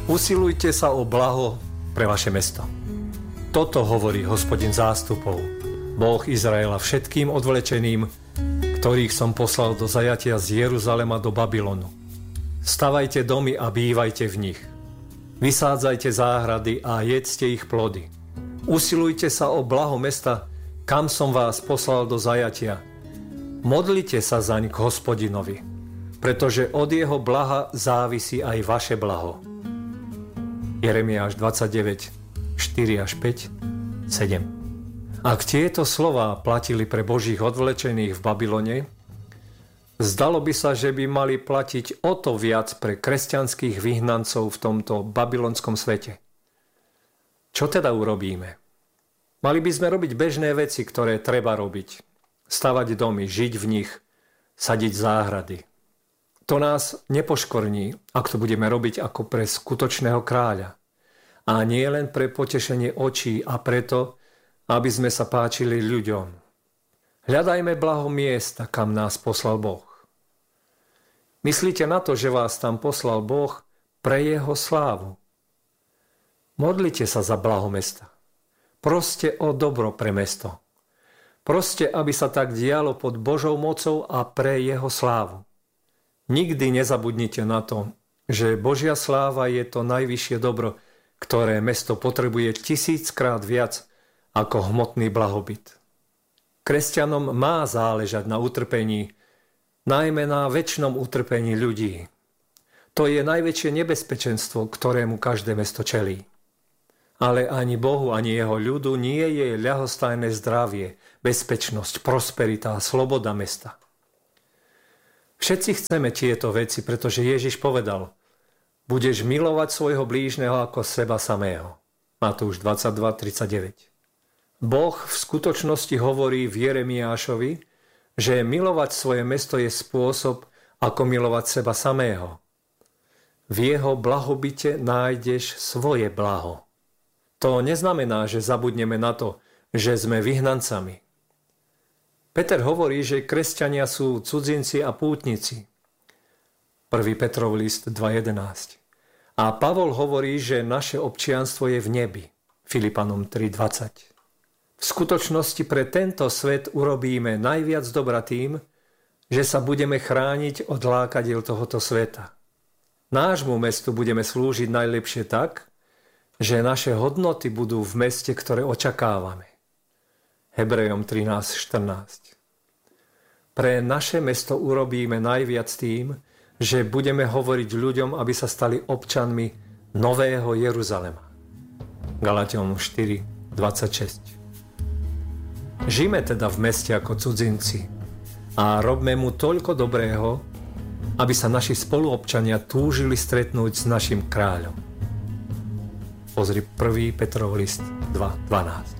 Usilujte sa o blaho pre vaše mesto. Toto hovorí Hospodin zástupov, Boh Izraela všetkým odvlečeným, ktorých som poslal do zajatia z Jeruzalema do Babylonu. Stavajte domy a bývajte v nich. Vysádzajte záhrady a jedzte ich plody. Usilujte sa o blaho mesta, kam som vás poslal do zajatia. Modlite sa zaň k Hospodinovi, pretože od jeho blaha závisí aj vaše blaho. Jeremiáš 29, 4 až 5, 7. Ak tieto slová platili pre Božích odvlečených v Babylone, zdalo by sa, že by mali platiť o to viac pre kresťanských vyhnancov v tomto babylonskom svete. Čo teda urobíme? Mali by sme robiť bežné veci, ktoré treba robiť. Stavať domy, žiť v nich, sadiť záhrady. To nás nepoškvrní, ak to budeme robiť ako pre skutočného kráľa. A nie len pre potešenie očí a preto, aby sme sa páčili ľuďom. Hľadajme blaho miesta, kam nás poslal Boh. Myslíte na to, že vás tam poslal Boh pre jeho slávu. Modlite sa za blaho mesta. Proste o dobro pre mesto. Proste, aby sa tak dialo pod Božou mocou a pre jeho slávu. Nikdy nezabudnite na to, že Božia sláva je to najvyššie dobro, ktoré mesto potrebuje 1000-krát viac ako hmotný blahobyt. Kresťanom má záležať na utrpení, najmä na večnom utrpení ľudí. To je najväčšie nebezpečenstvo, ktorému každé mesto čelí. Ale ani Bohu, ani jeho ľudu nie je ľahostajné zdravie, bezpečnosť, prosperita a sloboda mesta. Všetci chceme tieto veci, pretože Ježiš povedal: budeš milovať svojho blížneho ako seba samého. Matúš 22:39. Boh v skutočnosti hovorí v Jeremiášovi, že milovať svoje mesto je spôsob, ako milovať seba samého. V jeho blahobite nájdeš svoje blaho. To neznamená, že zabudneme na to, že sme vyhnancami. Peter hovorí, že kresťania sú cudzinci a pútnici. 1. Petrov list 2.11. A Pavol hovorí, že naše občianstvo je v nebi. Filipanom 3.20. V skutočnosti pre tento svet urobíme najviac dobra tým, že sa budeme chrániť od lákadiel tohoto sveta. Nášmu mestu budeme slúžiť najlepšie tak, že naše hodnoty budú v meste, ktoré očakávame. Hebrejom 13.14. Pre naše mesto urobíme najviac tým, že budeme hovoriť ľuďom, aby sa stali občanmi Nového Jeruzalema. Galaťom 4.26. Žijme teda v meste ako cudzinci a robme mu toľko dobrého, aby sa naši spoluobčania túžili stretnúť s našim kráľom. Pozri 1. Petrov list 2.12.